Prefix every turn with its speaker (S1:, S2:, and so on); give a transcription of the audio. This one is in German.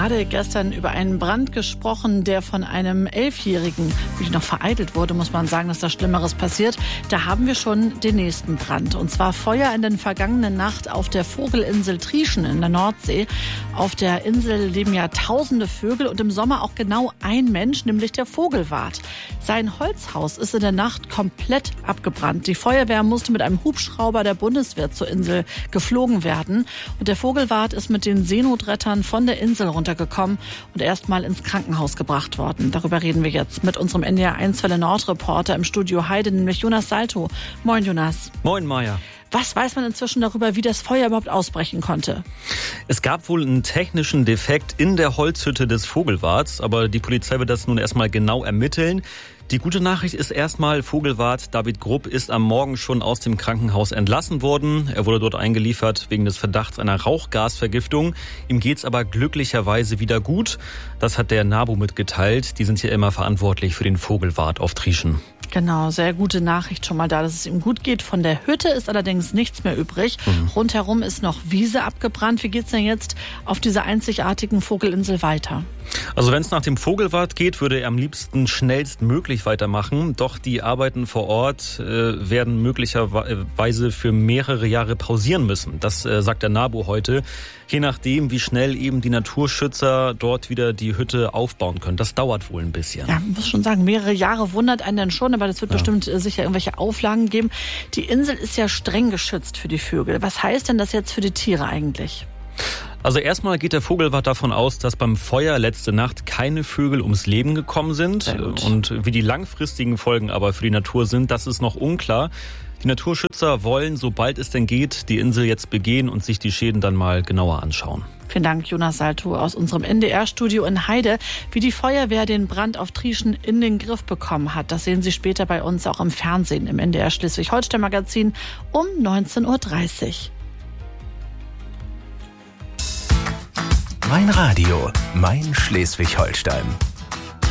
S1: gerade gestern über einen Brand gesprochen, der von einem 11-Jährigen, wie noch vereitelt wurde, muss man sagen, dass da Schlimmeres passiert. Da haben wir schon den nächsten Brand. Und zwar Feuer in der vergangenen Nacht auf der Vogelinsel Trieschen in der Nordsee. Auf der Insel leben ja tausende Vögel und im Sommer auch genau ein Mensch, nämlich der Vogelwart. Sein Holzhaus ist in der Nacht komplett abgebrannt. Die Feuerwehr musste mit einem Hubschrauber der Bundeswehr zur Insel geflogen werden. Und der Vogelwart ist mit den Seenotrettern von der Insel runtergekommen und erstmal ins Krankenhaus gebracht worden. Darüber reden wir jetzt mit unserem NDR1 Welle Nord-Reporter im Studio Heide, nämlich Jonas Salto. Moin, Jonas.
S2: Moin, Maja.
S1: Was weiß man inzwischen darüber, wie das Feuer überhaupt ausbrechen konnte?
S2: Es gab wohl einen technischen Defekt in der Holzhütte des Vogelwarts, aber die Polizei wird das nun erstmal genau ermitteln. Die gute Nachricht ist erstmal, Vogelwart David Grupp ist am Morgen schon aus dem Krankenhaus entlassen worden. Er wurde dort eingeliefert wegen des Verdachts einer Rauchgasvergiftung. Ihm geht's aber glücklicherweise wieder gut. Das hat der NABU mitgeteilt. Die sind hier immer verantwortlich für den Vogelwart auf Trieschen.
S1: Genau, sehr gute Nachricht schon mal da, dass es ihm gut geht. Von der Hütte ist allerdings nichts mehr übrig. Rundherum ist noch Wiese abgebrannt. Wie geht's denn jetzt auf dieser einzigartigen Vogelinsel weiter?
S2: Also wenn es nach dem Vogelwart geht, würde er am liebsten schnellstmöglich weitermachen. Doch die Arbeiten vor Ort werden möglicherweise für mehrere Jahre pausieren müssen. Das sagt der NABU heute. Je nachdem, wie schnell eben die Naturschützer dort wieder die Hütte aufbauen können. Das dauert wohl ein bisschen.
S1: Ja, muss schon sagen, mehrere Jahre wundert einen dann schon, aber das wird bestimmt sicher irgendwelche Auflagen geben. Die Insel ist ja streng geschützt für die Vögel. Was heißt denn das jetzt für die Tiere eigentlich?
S2: Also erstmal geht der Vogelwart davon aus, dass beim Feuer letzte Nacht keine Vögel ums Leben gekommen sind. Und wie die langfristigen Folgen aber für die Natur sind, das ist noch unklar. Die Naturschützer wollen, sobald es denn geht, die Insel jetzt begehen und sich die Schäden dann mal genauer anschauen.
S1: Vielen Dank, Jonas Salto aus unserem NDR-Studio in Heide. Wie die Feuerwehr den Brand auf Trieschen in den Griff bekommen hat, das sehen Sie später bei uns auch im Fernsehen im NDR Schleswig-Holstein-Magazin um 19:30 Uhr.
S3: Mein Radio, mein Schleswig-Holstein.